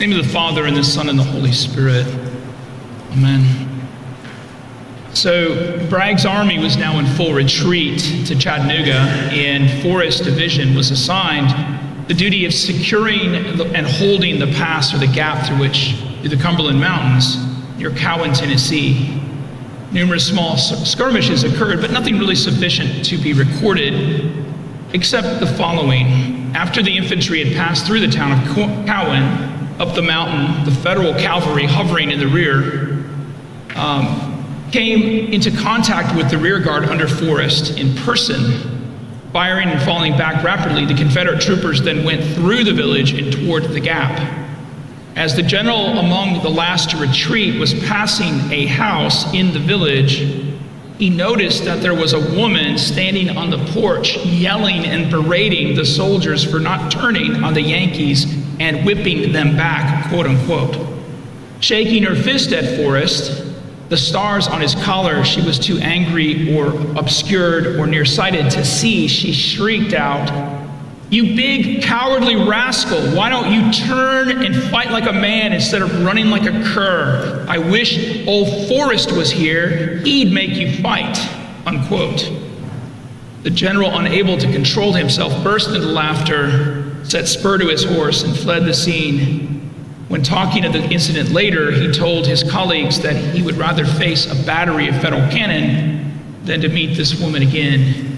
In the name of the Father, and the Son, and the Holy Spirit. Amen. So Bragg's army was now in full retreat to Chattanooga, and Forrest Division was assigned the duty of securing and holding the pass or the gap through the Cumberland Mountains near Cowan, Tennessee. Numerous small skirmishes occurred, but nothing really sufficient to be recorded, except the following. After the infantry had passed through the town of Cowan, up the mountain, the Federal cavalry hovering in the rear came into contact with the rear guard under Forrest in person. Firing and falling back rapidly, the Confederate troopers then went through the village and toward the gap. As the general among the last to retreat was passing a house in the village, he noticed that there was a woman standing on the porch yelling and berating the soldiers for not turning on the Yankees and whipping them back, quote unquote. Shaking her fist at Forrest, the stars on his collar she was too angry or obscured or nearsighted to see, she shrieked out, "You big cowardly rascal, why don't you turn and fight like a man instead of running like a cur? I wish old Forrest was here, he'd make you fight," unquote. The general, unable to control himself, burst into laughter, set spur to his horse, and fled the scene. When talking of the incident later, he told his colleagues that he would rather face a battery of Federal cannon than to meet this woman again.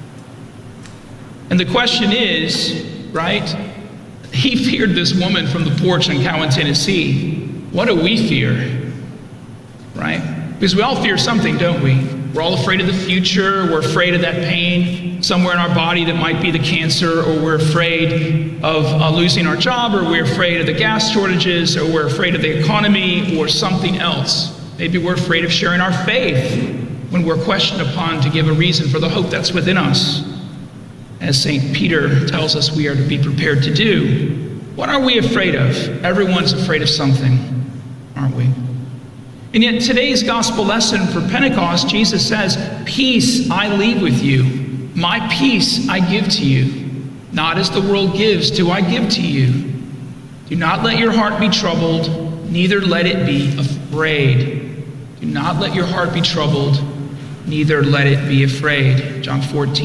And the question is, right? He feared this woman from the porch in Cowan, Tennessee. What do we fear? Right? Because we all fear something, don't we? We're all afraid of the future. We're afraid of that pain somewhere in our body that might be the cancer, or we're afraid of losing our job, or we're afraid of the gas shortages, or we're afraid of the economy, or something else. Maybe we're afraid of sharing our faith when we're questioned upon to give a reason for the hope that's within us. As St. Peter tells us we are to be prepared to do. What are we afraid of? Everyone's afraid of something, aren't we? And yet today's gospel lesson for Pentecost, Jesus says, "Peace I leave with you. My peace I give to you. Not as the world gives do I give to you. Do not let your heart be troubled, neither let it be afraid." Do not let your heart be troubled, neither let it be afraid. John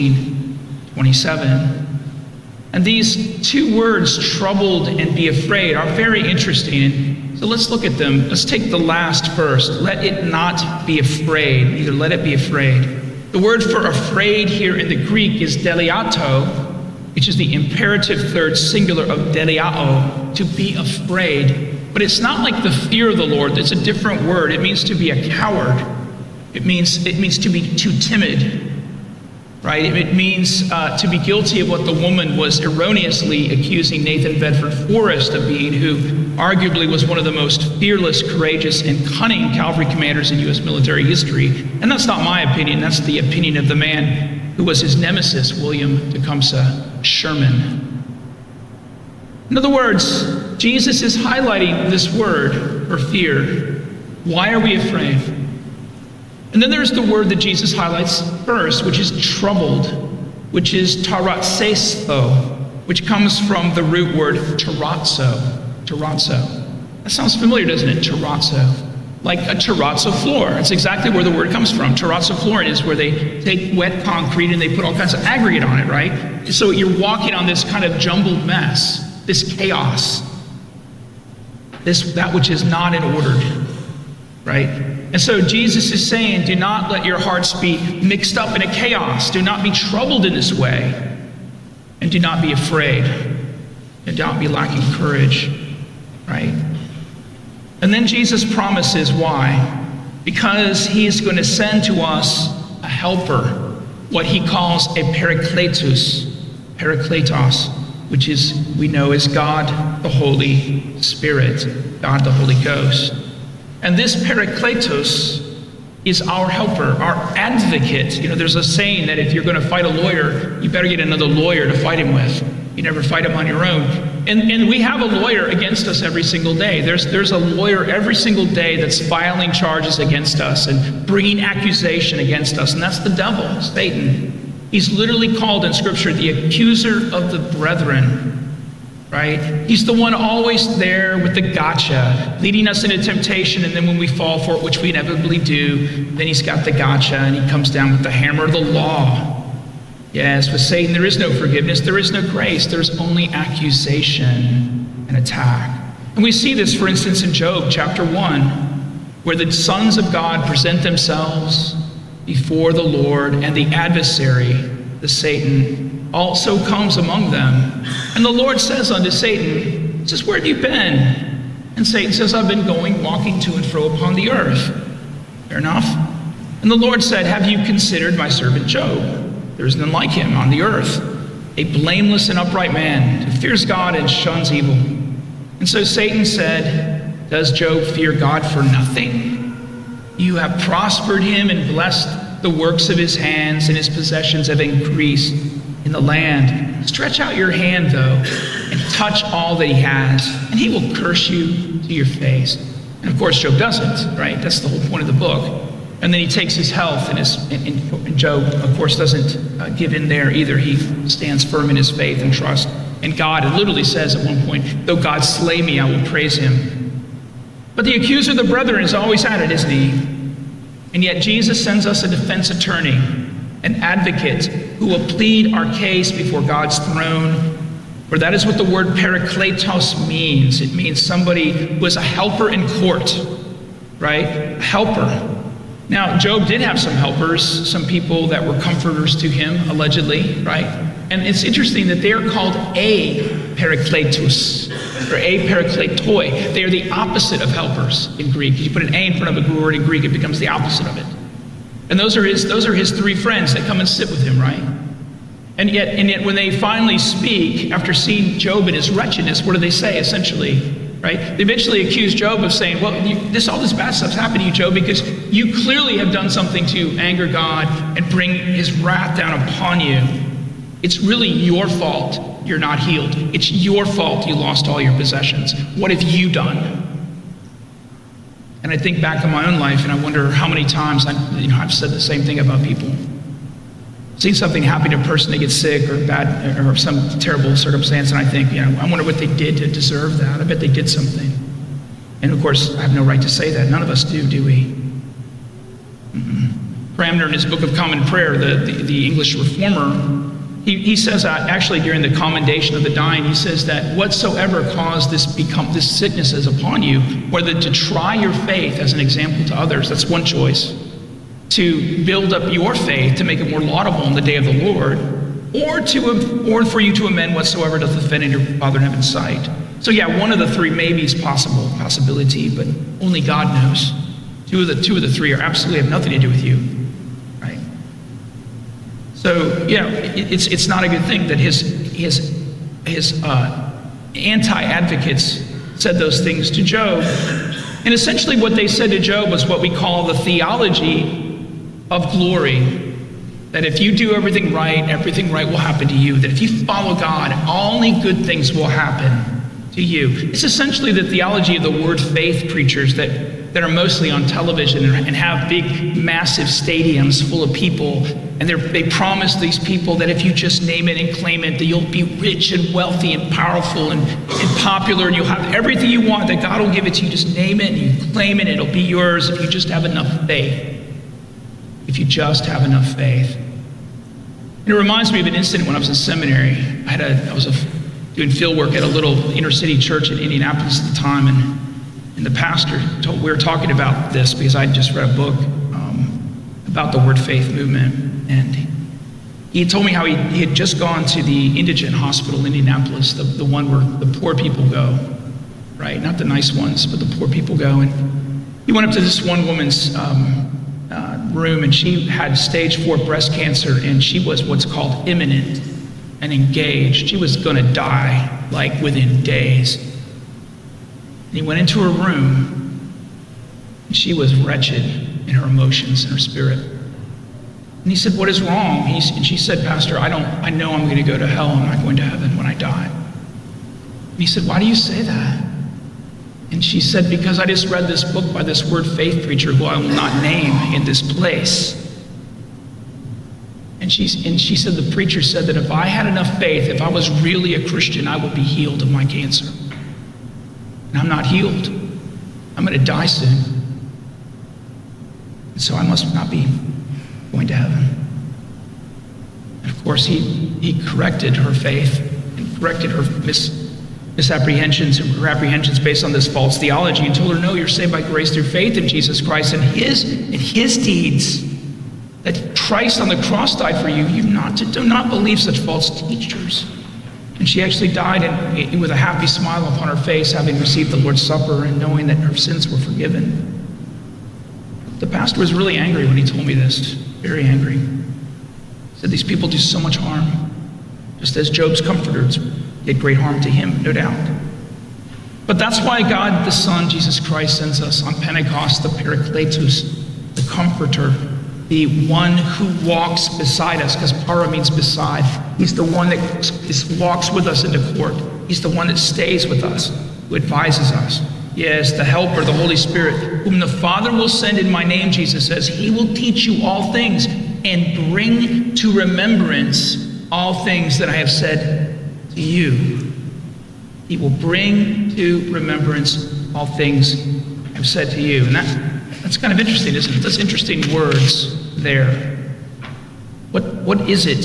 14:27. And these two words, troubled and be afraid, are very interesting. So let's look at them. Let's take the last first. Let it not be afraid, neither let it be afraid. The word for afraid here in the Greek is deliato, which is the imperative third singular of deliao, to be afraid. But it's not like the fear of the Lord. It's a different word. It means to be a coward. It means to be too timid. Right? It means to be guilty of what the woman was erroneously accusing Nathan Bedford Forrest of being, who arguably was one of the most fearless, courageous, and cunning cavalry commanders in U.S. military history. And that's not my opinion. That's the opinion of the man who was his nemesis, William Tecumseh Sherman. In other words, Jesus is highlighting this word for fear. Why are we afraid? And then there's the word that Jesus highlights first, which is troubled, which is taratsesto, which comes from the root word terrazzo. Terrazzo. That sounds familiar, doesn't it? Terrazzo. Like a terrazzo floor. That's exactly where the word comes from. Terrazzo flooring is where they take wet concrete and they put all kinds of aggregate on it, right? So you're walking on this kind of jumbled mess, this chaos, that which is not in order, right? And so Jesus is saying, do not let your hearts be mixed up in a chaos. Do not be troubled in this way. And do not be afraid. And don't be lacking courage. Right? And then Jesus promises why. Because he is going to send to us a helper, what he calls a parakletos, which is, we know, is God the Holy Spirit, God the Holy Ghost. And this parakletos is our helper, our advocate. You know, there's a saying that if you're going to fight a lawyer, you better get another lawyer to fight him with. You never fight him on your own. And we have a lawyer against us every single day. There's a lawyer every single day that's filing charges against us and bringing accusation against us. And that's the devil, Satan. He's literally called in Scripture the accuser of the brethren. right? He's the one always there with the gotcha, leading us into temptation, and then when we fall for it, which we inevitably do, then he's got the gotcha, and he comes down with the hammer of the law. Yes, with Satan, there is no forgiveness, there is no grace, there's only accusation and attack. And we see this, for instance, in Job chapter 1, where the sons of God present themselves before the Lord, and the adversary, the Satan, also comes among them. And the Lord says unto Satan, he says, where have you been? And Satan says, I've been walking to and fro upon the earth. Fair enough. And the Lord said, have you considered my servant Job? There is none like him on the earth, a blameless and upright man who fears God and shuns evil. And so Satan said, does Job fear God for nothing? You have prospered him and blessed the works of his hands, and his possessions have increased in the land. Stretch out your hand, though, and touch all that he has, and he will curse you to your face. And of course, Job doesn't, right? That's the whole point of the book. And then he takes his health, and Job, of course, doesn't give in there either. He stands firm in his faith and trust. And God, it literally says at one point, though God slay me, I will praise him. But the accuser of the brethren is always at it, isn't he? And yet Jesus sends us a defense attorney, an advocate, who will plead our case before God's throne. For that is what the word parakletos means. It means somebody who is a helper in court, right? A helper. Now, Job did have some helpers, some people that were comforters to him, allegedly, right? And it's interesting that they are called a parakletos, or a parakletoi. They are the opposite of helpers in Greek. If you put an A in front of a word in Greek, it becomes the opposite of it. And those are his three friends that come and sit with him, right? And yet when they finally speak, after seeing Job in his wretchedness, what do they say, essentially? Right? They eventually accuse Job of saying, well, all this bad stuff's happened to you, Job, because you clearly have done something to anger God and bring his wrath down upon you. It's really your fault you're not healed. It's your fault you lost all your possessions. What have you done? And I think back on my own life, and I wonder how many times I've said the same thing about people. Seen something happen to a person, they get sick or bad or some terrible circumstance, and I think, I wonder what they did to deserve that. I bet they did something. And of course, I have no right to say that. None of us do we? Cranmer, in his Book of Common Prayer, the English reformer, he says that actually during the commendation of the dying, he says that whatsoever caused this sickness is upon you, whether to try your faith as an example to others, that's one choice, to build up your faith to make it more laudable in the day of the Lord, or for you to amend whatsoever doth offend in your Father in heaven's sight. So yeah, one of the three maybe is possibility, but only God knows. Two of the three are absolutely have nothing to do with you, right? So it's not a good thing that his anti-advocates said those things to Job, and essentially what they said to Job was what we call the theology of glory, that if you do everything right will happen to you, that if you follow God, only good things will happen to you. It's essentially the theology of the word faith preachers that are mostly on television and have big, massive stadiums full of people, and they promise these people that if you just name it and claim it, that you'll be rich and wealthy and powerful and popular, and you'll have everything you want, that God will give it to you. Just name it and you claim it, and it'll be yours if you just have enough faith. If you just have enough faith. And it reminds me of an incident when I was in seminary. I was doing field work at a little inner city church in Indianapolis at the time, and the pastor we were talking about this because I just read a book about the Word Faith movement, and he told me how he had just gone to the indigent hospital in Indianapolis, the one where the poor people go, right? Not the nice ones, but the poor people go. And he went up to this one woman's room, and she had stage 4 breast cancer, and she was what's called imminent and engaged. She was going to die like within days. And he went into her room, and she was wretched in her emotions and her spirit. And he said, what is wrong? And she said, Pastor, I know I'm going to go to hell. I'm not going to heaven when I die. And he said, why do you say that? And she said, because I just read this book by this Word Faith preacher who I will not name in this place. And And she said, the preacher said that if I had enough faith, if I was really a Christian, I would be healed of my cancer. And I'm not healed. I'm going to die soon. And so I must not be going to heaven. And of course, he corrected her faith and corrected her misapprehensions and her apprehensions based on this false theology and told her, no, you're saved by grace through faith in Jesus Christ and his deeds, that Christ on the cross died for you. You do not believe such false teachers. And she actually died with a happy smile upon her face, having received the Lord's Supper and knowing that her sins were forgiven. The pastor was really angry when he told me this, very angry. He said, these people do so much harm, just as Job's comforters did great harm to him, no doubt. But that's why God the Son, Jesus Christ, sends us on Pentecost the Parakletos, the Comforter, the one who walks beside us, because para means beside. He's the one that walks with us into court. He's the one that stays with us, who advises us. Yes, the Helper, the Holy Spirit, whom the Father will send in my name, Jesus says, he will teach you all things and bring to remembrance all things that I have said to you. He will bring to remembrance all things I have said to you. And that's kind of interesting, isn't it? That's interesting words there. What is it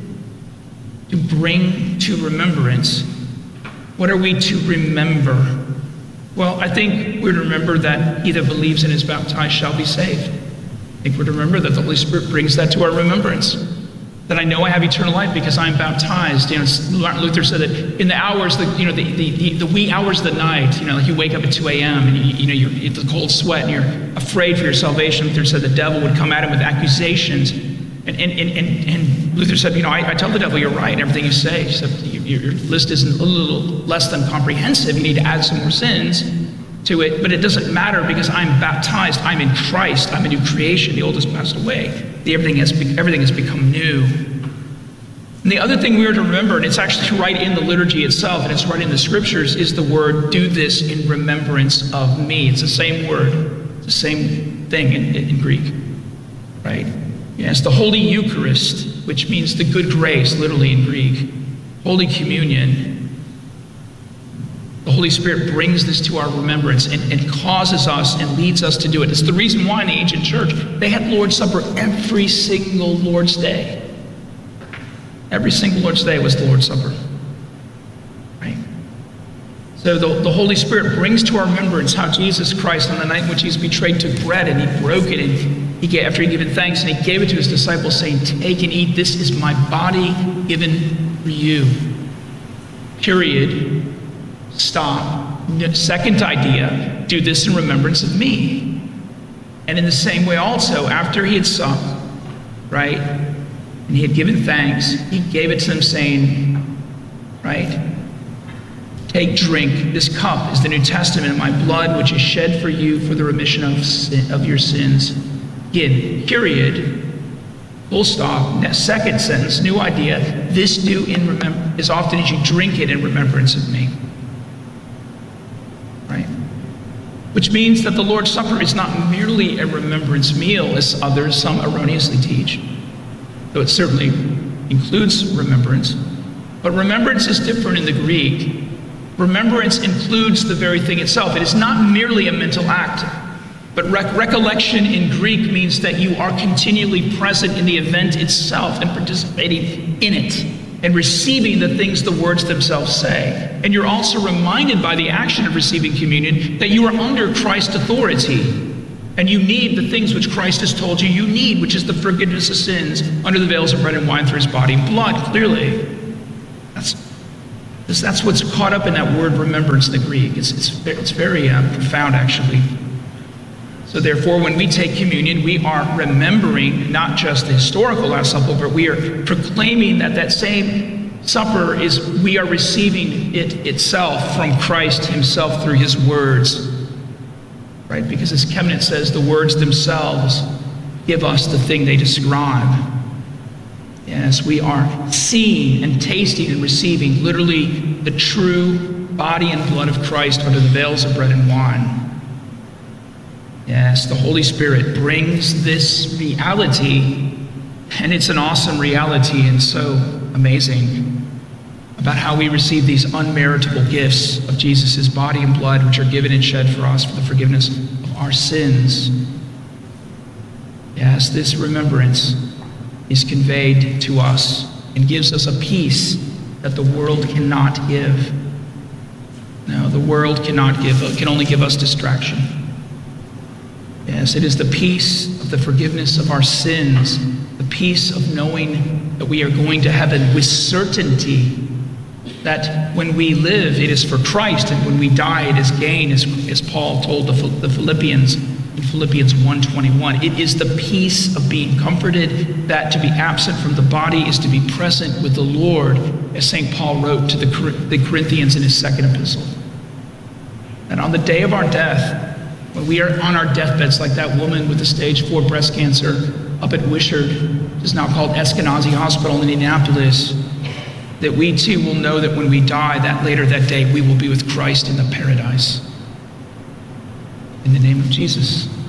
to bring to remembrance? What are we to remember? Well, I think we're to remember that he that believes and is baptized shall be saved. I think we're to remember that the Holy Spirit brings that to our remembrance. That I know I have eternal life because I'm baptized. Martin Luther said that in the hours, the wee hours of the night, like you wake up at 2 a.m. and you're in the cold sweat and you're afraid for your salvation. Luther said the devil would come at him with accusations. And Luther said, I tell the devil you're right in everything you say. He said, your list isn't a little less than comprehensive. You need to add some more sins to it. But it doesn't matter because I'm baptized. I'm in Christ. I'm a new creation. The old has passed away. Everything has become new. And the other thing we are to remember, and it's actually right in the liturgy itself, and it's right in the scriptures, is the word, do this in remembrance of me. It's the same word. It's the same thing in Greek, right? Yes, the Holy Eucharist, which means the good grace, literally in Greek. Holy Communion. The Holy Spirit brings this to our remembrance and causes us and leads us to do it. It's the reason why in the ancient church, they had Lord's Supper every single Lord's Day. Every single Lord's Day was the Lord's Supper. Right? So the Holy Spirit brings to our remembrance how Jesus Christ, on the night in which he's betrayed, took bread and he broke it, and after he given thanks, and he gave it to his disciples, saying, take and eat, this is my body given for you. Period. Stop. Second idea, do this in remembrance of me. And in the same way also, after he had supped, right, and he had given thanks, he gave it to them saying, right, take, drink, this cup is the New Testament in my blood, which is shed for you for the remission of your sins. Again, period, full stop. Now, second sentence, new idea, this do as often as you drink it in remembrance of me. Right? Which means that the Lord's Supper is not merely a remembrance meal, as some erroneously teach, though it certainly includes remembrance. But remembrance is different in the Greek. Remembrance includes the very thing itself. It is not merely a mental act. But recollection in Greek means that you are continually present in the event itself and participating in it and receiving the things the words themselves say. And you're also reminded by the action of receiving communion that you are under Christ's authority and you need the things which Christ has told you you need, which is the forgiveness of sins under the veils of bread and wine through his body and blood, clearly. That's what's caught up in that word remembrance in the Greek. It's very profound, actually. So therefore, when we take communion, we are remembering not just the historical Last Supper, but we are proclaiming that same supper we are receiving it itself from Christ himself through his words. Right? Because as Kemenets says, the words themselves give us the thing they describe. Yes, we are seeing and tasting and receiving literally the true body and blood of Christ under the veils of bread and wine. Yes, the Holy Spirit brings this reality And it's an awesome reality and so amazing about how we receive these unmeritable gifts of Jesus' body and blood, which are given and shed for us for the forgiveness of our sins. Yes, this remembrance is conveyed to us and gives us a peace that the world cannot give. No, the world cannot give, it can only give us distraction. Yes, it is the peace of the forgiveness of our sins, the peace of knowing that we are going to heaven with certainty, that when we live, it is for Christ, and when we die, it is gain, as Paul told the Philippians in Philippians 1:21. It is the peace of being comforted that to be absent from the body is to be present with the Lord, as St. Paul wrote to the Corinthians in his second epistle. And on the day of our death, when we are on our deathbeds, like that woman with the stage 4 breast cancer up at Wishart, which is now called Eskenazi Hospital in Indianapolis, that we too will know that when we die, that later that day, we will be with Christ in the paradise. In the name of Jesus.